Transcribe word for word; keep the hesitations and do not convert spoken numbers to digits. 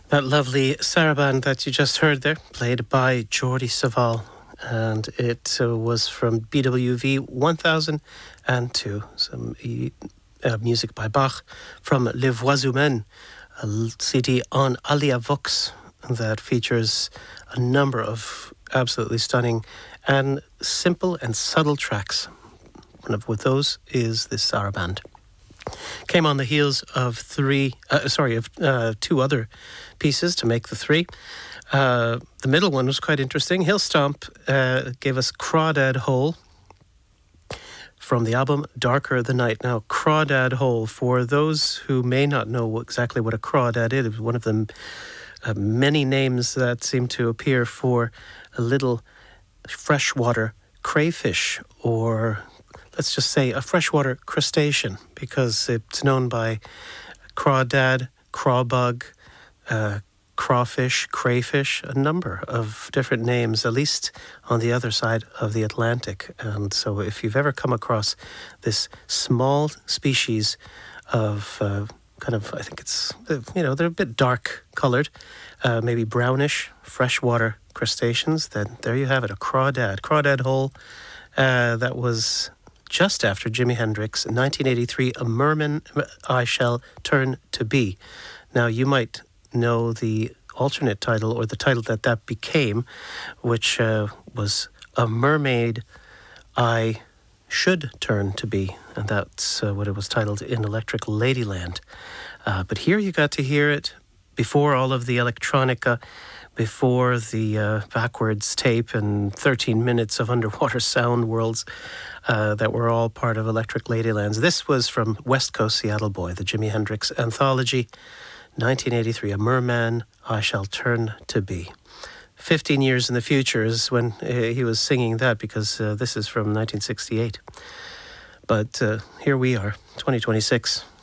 That lovely saraband that you just heard there, played by Jordi Savall, and it uh, was from B W V one thousand two, some uh, music by Bach from Les Voix Humaines, a C D on Alia Vox that features a number of absolutely stunning and simple and subtle tracks. One of with those is this saraband. Came on the heels of three, uh, sorry, of uh, two other pieces to make the three. Uh, the middle one was quite interesting. Hillstomp uh, gave us Crawdad Hole from the album Darker the Night. Now, Crawdad Hole, for those who may not know exactly what a crawdad is, it was one of the uh, many names that seem to appear for a little freshwater crayfish, or let's just say a freshwater crustacean, because it's known by crawdad, crawbug, uh, crawfish, crayfish, a number of different names, at least on the other side of the Atlantic. And so if you've ever come across this small species of uh, kind of, I think it's, you know, they're a bit dark coloured, uh, maybe brownish freshwater crustaceans, then there you have it, a crawdad. Crawdad Hole, uh, that was just after Jimi Hendrix, in nineteen eighty-three, A Merman I Shall Turn to Be. Now, you might know the alternate title, or the title that that became, which uh, was A Mermaid I Should Turn to Be, and that's uh, what it was titled in Electric Ladyland. Uh, but here you got to hear it before all of the electronica, before the uh, backwards tape and thirteen minutes of underwater sound worlds uh, that were all part of Electric Ladylands. This was from West Coast Seattle Boy, the Jimi Hendrix Anthology, nineteen eighty-three, A Merman I Shall Turn to Be. fifteen years in the future is when uh, he was singing that, because uh, this is from nineteen sixty-eight. But uh, here we are, twenty twenty-six.